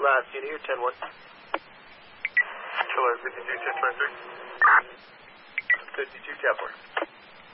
last unit, you're 10-1. Kilo 52, 1023. 52, Kepler.